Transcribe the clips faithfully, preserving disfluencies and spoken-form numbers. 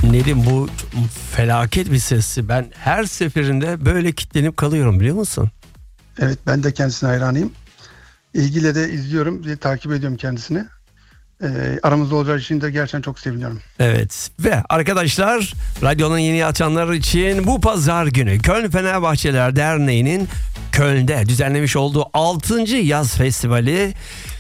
Nedim, bu felaket bir sesi. Ben her seferinde böyle kilitlenip kalıyorum, biliyor musun? Evet, ben de kendisine hayranıyım. İlgiyle de izliyorum, takip ediyorum kendisini. Ee, aramızda olacağı için de gerçekten çok seviniyorum. Evet, ve arkadaşlar, radyonun yeni açanlar için bu pazar günü Köln Fenerbahçeliler Derneği'nin Köln'de düzenlemiş olduğu altıncı Yaz Festivali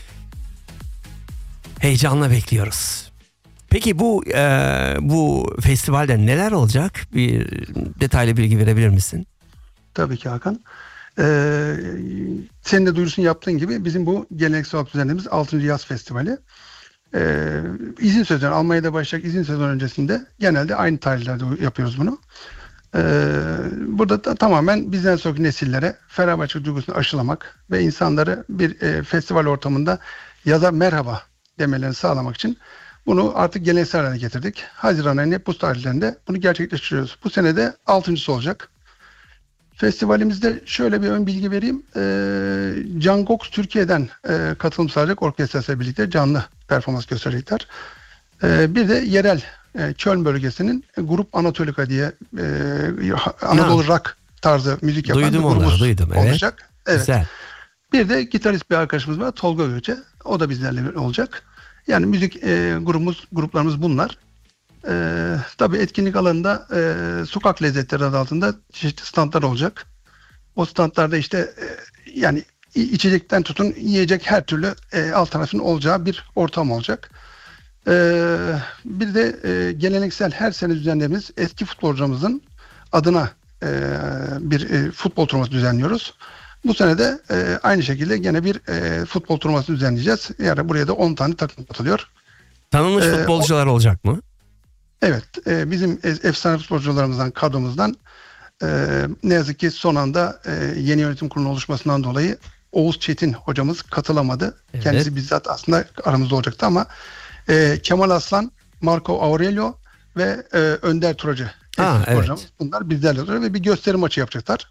heyecanla bekliyoruz. Peki bu e, bu festivalde neler olacak? Bir detaylı bilgi verebilir misin? Tabii ki Hakan. Ee, senin de duyurusunu yaptığın gibi bizim bu geleneksel olarak düzenlediğimiz altıncı Yaz Festivali. Ee, izin sezonu, Almanya'da başlayacak izin sezonu öncesinde genelde aynı tarihlerde yapıyoruz bunu. Ee, burada da tamamen bizden sonraki nesillere Fenerbahçe duygusunu aşılamak ve insanları bir e, festival ortamında yaza merhaba demelerini sağlamak için bunu artık geleneksel haline getirdik. Haziran ayının hep bu tarihlerinde bunu gerçekleştiriyoruz. Bu sene de altıncısı olacak. Festivalimizde şöyle bir ön bilgi vereyim. Ee, Can Gox Türkiye'den e, katılım sağlayacak, orkestrasıyla birlikte canlı performans gösterecekler. Ee, bir de yerel e, Köln bölgesinin Grup Anatolika diye e, Anadolu ya, rock tarzı müzik yapan duydum bir grubumuz onları, duydum, evet. olacak. Evet. Güzel. Bir de gitarist bir arkadaşımız var, Tolga Göçe. O da bizlerle olacak. Yani müzik e, grubumuz, gruplarımız bunlar. Ee, tabii etkinlik alanında e, sokak lezzetleri adı altında çeşitli standlar olacak. O standlarda işte e, yani içecekten tutun yiyecek her türlü e, alternatifin olacağı bir ortam olacak. Ee, bir de e, geleneksel her sene düzenlediğimiz eski futbolcularımızın adına e, bir e, futbol turnuvası düzenliyoruz. Bu sene de e, aynı şekilde gene bir e, futbol turnuvası düzenleyeceğiz. Yani buraya da on tane takım katılıyor. Tanınmış ee, futbolcular o... olacak mı? Evet, e, bizim efsane futbolcularımızdan, kadromuzdan e, ne yazık ki son anda e, yeni yönetim kurulunun oluşmasından dolayı Oğuz Çetin hocamız katılamadı. Evet. Kendisi bizzat aslında aramızda olacaktı ama e, Kemal Aslan, Marco Aurelio ve e, Önder Turacı ha, evet. bunlar bizlerle olacak ve bir gösteri maçı yapacaklar.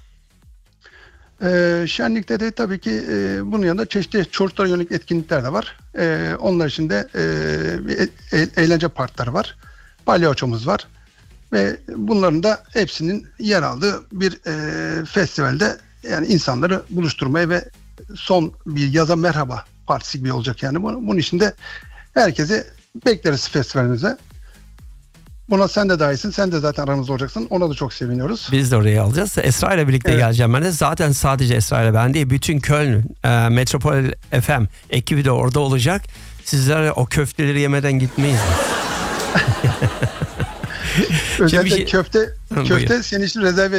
E, şenlikte de tabii ki e, bunun yanında çeşitli çocuklara yönelik etkinlikler de var. E, onlar için de e, e, eğlence parkları var. Palyaçomuz var ve bunların da hepsinin yer aldığı bir e, festivalde yani insanları buluşturmaya ve son bir yaza merhaba partisi gibi olacak yani. Bunun için de herkese bekleriz festivalimize. Buna sen de dahilsin. Sen de zaten aramızda olacaksın. Ona da çok seviniyoruz. Biz de oraya alacağız. Esra ile birlikte evet. geleceğim ben de. Zaten sadece Esra ile ben değil. Bütün Köln e, Metropol F M ekibi de orada olacak. Sizler o köfteleri yemeden gitmeyiz. Özellikle şey... köfte köfte senin için rezerve